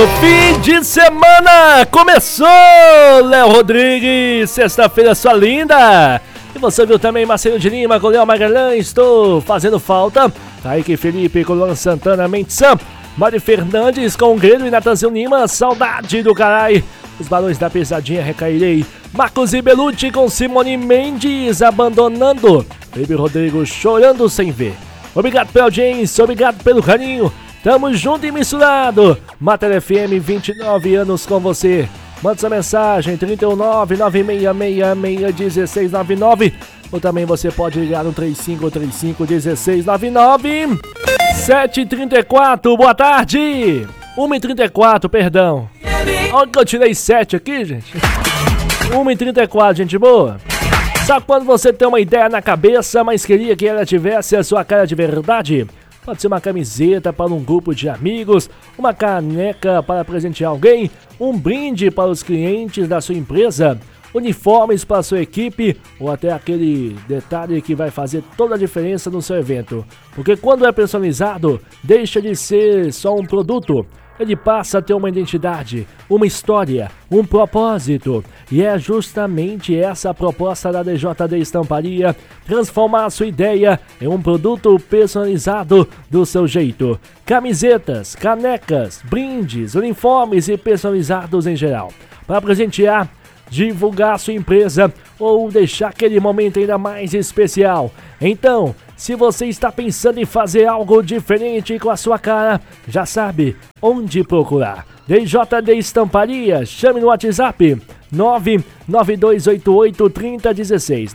Fim de semana começou, Léo Rodrigues, sexta-feira sua linda. E você viu também Marcelo de Lima com Léo Magalhães, estou fazendo falta. Kaique Felipe com Luan Santana, Mentzan, Mari Fernandes com Grêmio e Natanzinho Lima, saudade do carai. Os balões da pesadinha recairei. Marcos e Belucci com Simone Mendes abandonando. Felipe Rodrigo chorando sem ver. Obrigado pela audiência, obrigado pelo carinho. Tamo junto e misturado. Matéria FM, 29 anos com você. Manda sua mensagem, 319-9666-1699. Ou também você pode ligar no 3535-1699. 7h34, boa tarde. 1h34, perdão. Olha que eu tirei 7 aqui, gente. 1h34, gente boa. Sabe quando você tem uma ideia na cabeça, mas queria que ela tivesse a sua cara de verdade? Pode ser uma camiseta para um grupo de amigos, uma caneca para presentear alguém, um brinde para os clientes da sua empresa, uniformes para a sua equipe ou até aquele detalhe que vai fazer toda a diferença no seu evento. Porque quando é personalizado, deixa de ser só um produto. Ele passa a ter uma identidade, uma história, um propósito. E é justamente essa a proposta da DJD Estamparia, transformar a sua ideia em um produto personalizado do seu jeito. Camisetas, canecas, brindes, uniformes e personalizados em geral. Para presentear, divulgar a sua empresa ou deixar aquele momento ainda mais especial. Então, se você está pensando em fazer algo diferente com a sua cara, já sabe onde procurar. DJD Estamparia, chame no WhatsApp 992883016,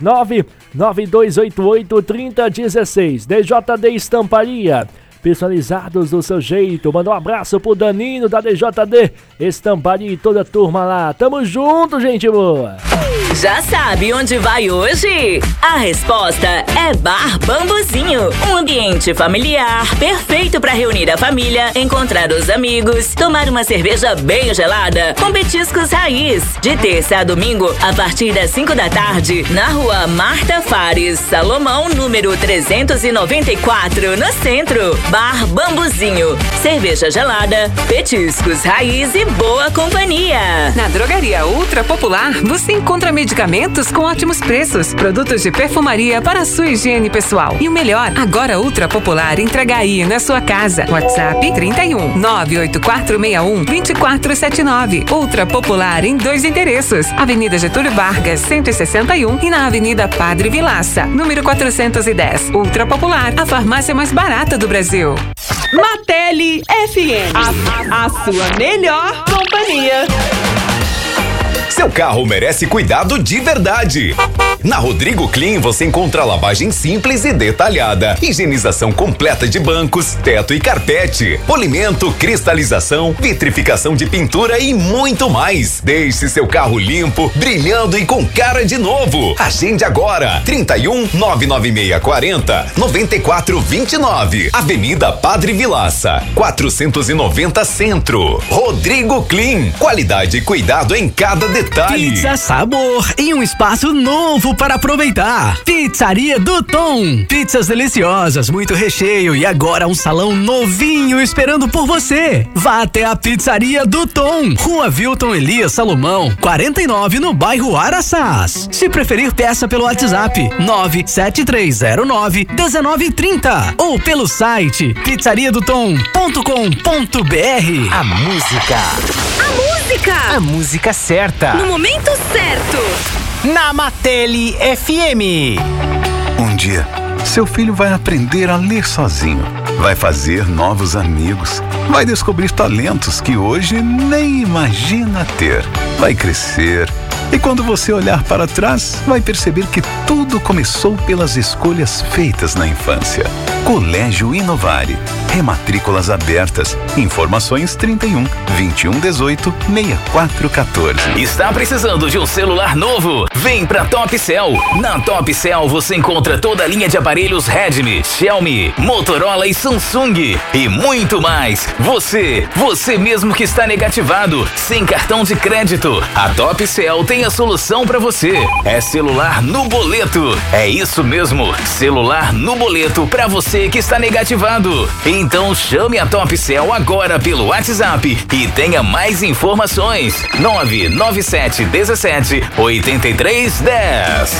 992883016, DJD Estamparia. Personalizados do seu jeito. Manda um abraço pro Danilo da DJD Estamparia e toda a turma lá. Tamo junto, gente boa. Já sabe onde vai hoje? A resposta é Bar Bambuzinho. Um ambiente familiar, perfeito para reunir a família, encontrar os amigos, tomar uma cerveja bem gelada com petiscos raiz. De terça a domingo, a partir das 5 da tarde, na rua Marta Fares, Salomão, número 394, no centro. Bar Bambuzinho. Cerveja gelada, petiscos raiz e boa companhia. Na Drogaria Ultra Popular, você encontra medicamentos com ótimos preços, produtos de perfumaria para a sua higiene pessoal. E o melhor, agora Ultra Popular entrega aí na sua casa. WhatsApp 31 98461 2479. Ultra Popular em 2 endereços. Avenida Getúlio Vargas, 161 e na Avenida Padre Vilaça, número 410. Ultra Popular, a farmácia mais barata do Brasil. Matelli FM, a sua melhor companhia. Seu carro merece cuidado de verdade. Na Rodrigo Clean você encontra lavagem simples e detalhada, higienização completa de bancos, teto e carpete, polimento, cristalização, vitrificação de pintura e muito mais. Deixe seu carro limpo, brilhando e com cara de novo. Agende agora, 31 99640 9429, Avenida Padre Vilaça, 490 Centro. Rodrigo Clean, qualidade e cuidado em cada detalhe. Pizza sabor em um espaço novo para aproveitar. Pizzaria do Tom. Pizzas deliciosas, muito recheio e agora um salão novinho esperando por você. Vá até a Pizzaria do Tom, Rua Vilton Elias Salomão, 49 no bairro Araçás. Se preferir, peça pelo WhatsApp 97309-1930 ou pelo site pizzariadotom.com.br. A música certa No momento certo. na Matelli FM. Um dia, seu filho vai aprender a ler sozinho, vai fazer novos amigos, vai descobrir talentos que hoje nem imagina ter, vai crescer. E quando você olhar para trás, vai perceber que tudo começou pelas escolhas feitas na infância. Colégio Inovare. Rematrículas abertas. Informações 31 21 18 6414. Está precisando de um celular novo? Vem pra Top Cell. Na Top Cell você encontra toda a linha de aparelhos Redmi, Xiaomi, Motorola e Samsung e muito mais. Você mesmo que está negativado, sem cartão de crédito. A Top Cell tem tem a solução pra você. É celular no boleto. É isso mesmo, celular no boleto pra você que está negativado. Então chame a Topcel agora pelo WhatsApp e tenha mais informações. 997 17 83 10.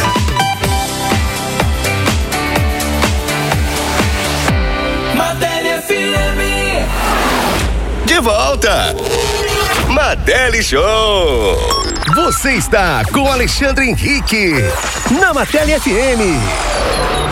Matéria FM. De volta. Mateli Show. Você está com Alexandre Henrique na Mateli FM.